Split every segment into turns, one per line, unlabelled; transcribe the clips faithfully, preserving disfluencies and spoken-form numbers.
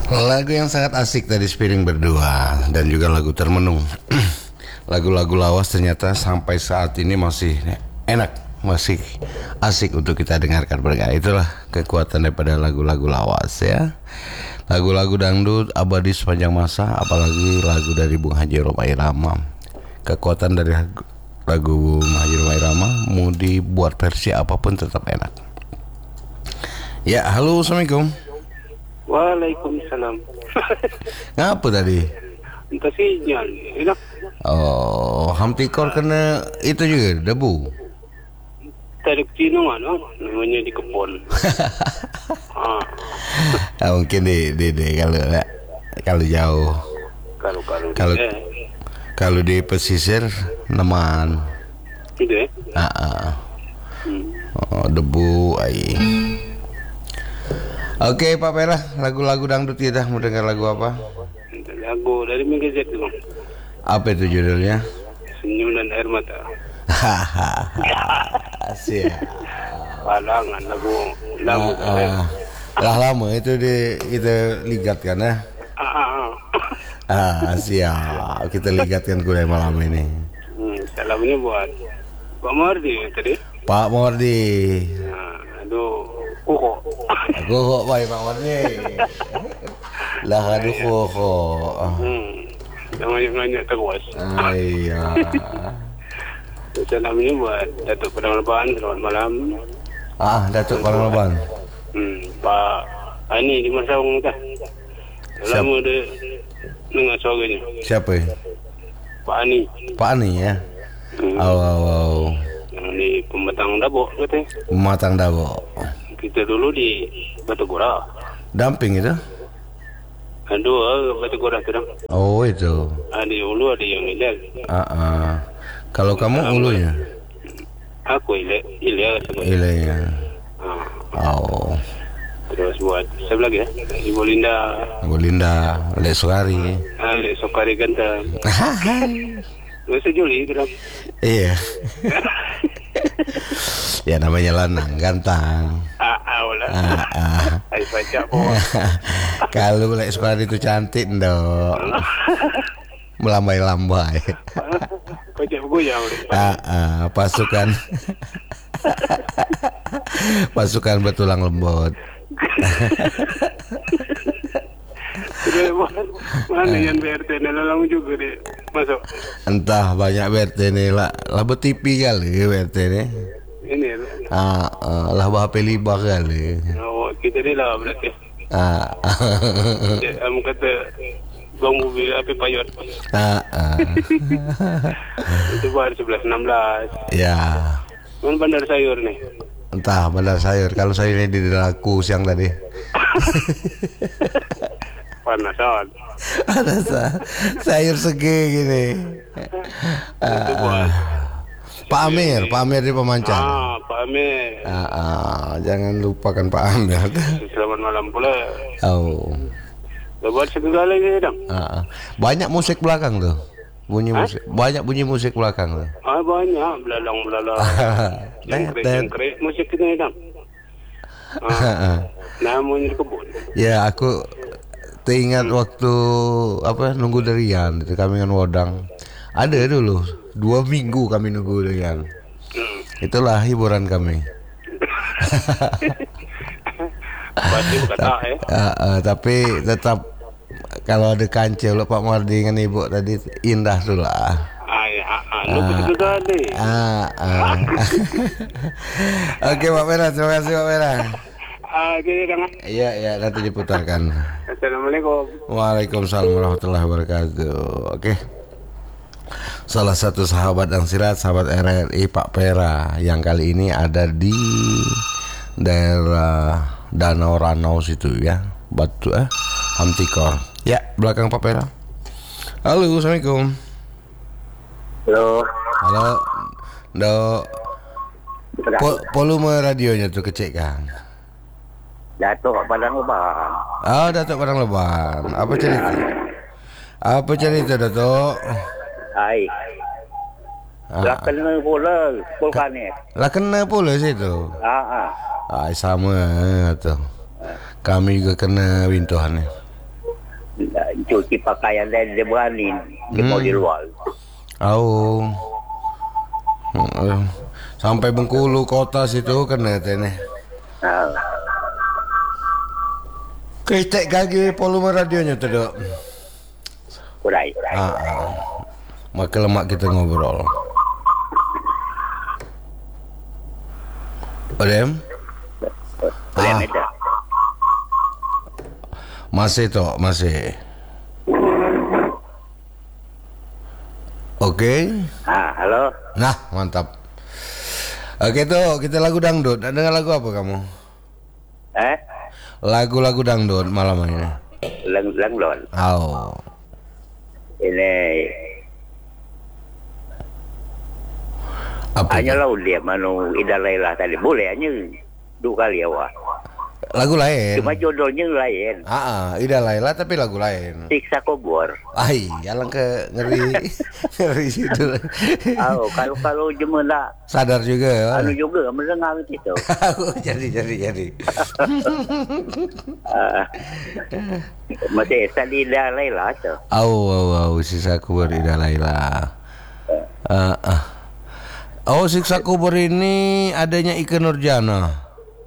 Lagu yang sangat asik tadi Spiring berdua. Dan juga lagu Termenung. Lagu-lagu lawas ternyata sampai saat ini masih enak, masih asik untuk kita dengarkan bergaya. Itulah kekuatan daripada lagu-lagu lawas ya. Lagu-lagu dangdut abadi sepanjang masa, apalagi lagu dari Bung Haji Roma Irama. Kekuatan dari lagu, lagu Bung Haji Roma Irama mau dibuat versi apapun tetap enak. Ya, halo, assalamualaikum.
Waalaikumsalam.
Ngapa tadi?
Entah sinyal, enak.
Oh, hamtikor kena itu juga debu.
Tadi Cino kan, namanya di kebun. ah.
Ah, mungkin di di, di kalau kalau jauh.
Kalau kalau
Kalau
di, eh.
kalau di pesisir neman.
Gitu ya.
Ah, ah.
Hmm.
Oh, debu ai. Oke, Pak Pera, lagu-lagu dangdut kita mau dengar lagu apa?
Lagu dari Mega Z itu.
Apa itu judulnya?
Senyum dan Air Mata.
Siap.
Palangan lagu lagu.
Ah, ah. Lah lama itu di kita ligatkan ya.
Ah, ah,
Ah,
ah.
siap. Kita ligatkan kuliah malam ini.
Hmm, salamnya buat Pak Mardi tadi.
Pak Mordi.
Nah, aduh, kok.
Aku kok baik Pak Mordi. Lah aduh kok.
Hmm. Jangan banyak terus.
Iya.
Salamnya buat Datuk Padang Leban, selamat malam.
Ah, Datuk Padang Leban.
Hmm, Pak Ani di Marsawang dah. Lama dia dengar suaranya.
Siapa?
Pak Ani.
Pak Ani ya.
Hmm.
Oh, oh, oh.
Yang di Pematang Dabok katanya.
Matang Dabo.
Kita dulu di Batu Gora.
Damping itu?
Aduh, Batu Gora tu dah.
Oh, itu.
Ada yang ulu, ada yang ilek.
Ah, ah. Kalau kamu ulunya?
Aku ilek, ilek.
Ilenya.
Ah.
Oh.
Terus buat siapa lagi ya? Ibu Linda.
Bu Linda, Lek Sukari.
Ah, Lek Sokari ganteng. Masa Juli tu dah.
Iya. Ya namanya lanang gantang.
Ah, ah, lah.
Ah, ah.
Hai baca pun.
Kalau Lek Sukari itu cantik dok. Melambai-lambai.
Baca buku yang
Ah, ah. Pasukan. Pasukan bertulang lembut.
Mana yang B R T ni lalang juga dia masuk.
Entah banyak B R T ni lah, lah bertipi kali B R T ni.
Ini
Ah, ah lah bah H P liba kali.
oh, kita ni lah berarti.
Ah,
Dia am kata bang mobil api payot.
ah, ah.
Itu baru sebelas enam belas.
Ya,
Mana bandar sayur ni?
entah bandar sayur. Kalau sayur ini di laku siang tadi.
Panasan.
Ada sa- sayur segi gini.
Itu buat.
Pak Amir, Pak Amir di Pemancar.
Ah, Pak Amir.
Ah, ah, jangan lupakan Pak Amir.
Selamat malam pula.
Oh,
Dah buat segala lagi dah.
ah, ah. Banyak musik belakang tuh. Bunyi musik, banyak bunyi musik belakang tuh.
Ah, banyak belalang belalang. Jengkrik jengkrik musik kita ni dah. Ah, namanya di kebun.
Ya, aku teringat waktu apa nunggu durian itu kami kan Wodang. Ada dulu dua minggu kami nunggu durian.
Hmm.
Itulah hiburan kami.
Pasti berkata eh.
Ah, ah, tapi tetap kalau ada kancil Pak Mardi dengan ibu tadi indah tu lah.
Ah, ya, ah, ah, lu betul kali.
Ah, ah. Oke Pak Merah, terima kasih Pak Merah.
Ah, jadi dengan.
Iya, ya nanti diputarkan.
Assalamualaikum.
Waalaikumsalam warahmatullahi wabarakatuh. Oke. Salah satu sahabat Angsirat, sahabat R R I Pak Pera yang kali ini ada di daerah Danau Ranau situ ya. Batu eh Hamtikor. Ya, belakang Pak Pera. Halo, assalamualaikum.
Halo.
Halo, Dok. Po- volume radionya tuh kecil kan?
Datuk Padang Leban.
Ah, Datuk Padang Leban. Apa cerita? Apa cerita, Datuk?
Hai.
Ah,
Lah kena pula vulkanik.
lah kena pula situ.
Ah, ah.
Ah, sama tu. Kami juga kena wintuhan ni.
mencuci pakaian dan dia berani dia mau di luar.
Oh. Hmm. Sampai Bengkulu kota situ kena tene.
Ah.
Ketek kaki volume radionya tuh dok.
Kurai, kurai.
Ah, ah. Makin lemak kita ngobrol. Odem?
Kurai
Ah.
ada.
Masih toh, masih. Oke.
Ah, halo.
Nah, mantap. Oke tuh, kita lagu dangdut. Dengar lagu apa kamu?
Eh?
Lagu-lagu dangdut malam ini.
Lang Langlon.
Oh.
Ini
Apa?
hanya laut dia manu Ida Laila tadi. Boleh hanya dua kali awak.
Lagu lain.
Cuma jodohnya lain.
Ah, ah, Ida Laila tapi lagu lain.
Siksa kubur.
Ai, jalan ke ngeri ngeri situ.
Oh, kalau kalau cuma nak
Sadar juga.
anu juga mendengar itu.
jadi jadi jadi.
Uh, masih tadi Ida Laila tu.
Au au au siksa kubur Ida Laila. Ah, ah. Oh, siksa kubur ini adanya Ikke Nurjana.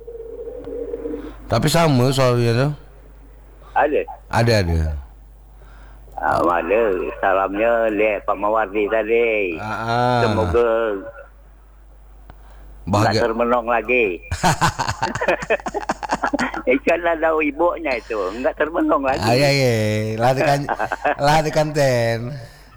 Tapi sama soalnya tuh.
Ada.
Ada ada.
Ah, ada. Salamnya lihat Pak Mawardi tadi.
Ah, ah.
Semoga tak
Bahagia.
termenung lagi. Ikan ada ibunya itu, enggak termenung lagi.
Ay ay ay, lah tekan lah tekan ten.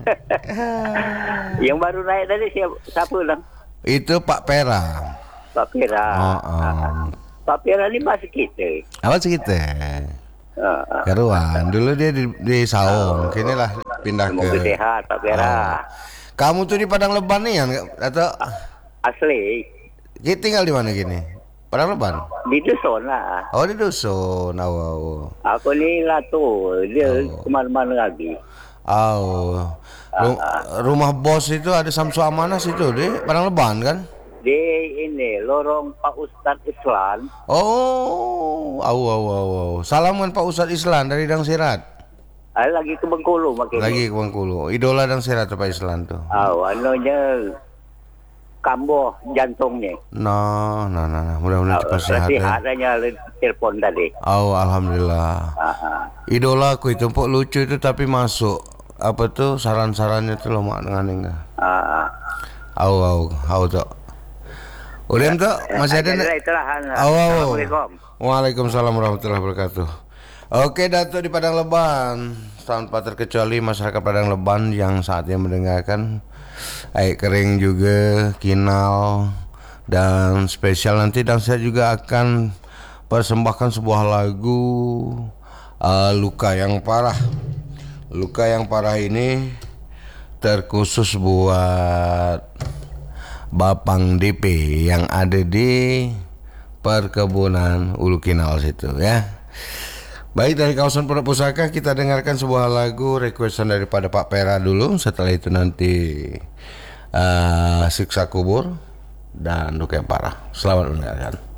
Yang baru naik tadi siapa, siapa lang?
Itu Pak Pera.
Pak Pira.
Oh, oh.
Pak Pira ni masih kita.
Apa sih kita?
Ah, ah.
Karuan. Dulu dia di, di Saung, kini lah pindah
Semoga
ke.
sehat Pak Pira.
Oh. Kamu tuh di Padang Leban nih kan? Atau
Asli
kita tinggal di mana gini? Padang Leban.
di dusun lah.
Oh di dusun. Oh, oh.
Aku ni lah tu, dia
Oh.
kemana-mana lagi.
Oh. Ru- rumah bos itu ada Samsu Amanah situ di Padang Leban kan?
Di ini lorong Pak Ustadz Islan.
Oh, au au au au. Salam kan Pak Ustadz Islan dari Dang Sirat.
Ah, lagi ke Bengkulu makin.
Lagi ke Bengkulu. Idola Dang Sirat Pak Islan tuh.
Oh, anunya kambuh jantungnya.
No, no, no, no. Mudah-mudahan cepat sehat. Ya.
Sehat hanya telepon tadi.
Oh, alhamdulillah.
Ah, ah.
Idola aku itu empuk lucu itu tapi masuk apa tuh saran-sarannya tuh lemah dengan enggak.
Ah, ah.
Au au au tuh. Udah tuh masih ada
Itulah,
nih.
itulah, Han.
Au au.
Assalamualaikum.
Waalaikumsalam warahmatullahi wabarakatuh. Oke, Datuk di Padang Leban. Tanpa terkecuali masyarakat Padang Leban yang saatnya mendengarkan air kering juga, kinal dan spesial nanti dan saya juga akan persembahkan sebuah lagu uh, luka yang parah. Luka yang parah ini terkhusus buat Bapang D P yang ada di perkebunan Ulu Kinal situ ya. Baik, dari kawasan Pondok Pusaka kita dengarkan sebuah lagu requestan daripada Pak Pera dulu. Setelah itu nanti uh, Siksa Kubur dan Luka yang Parah. Selamat mendengarkan.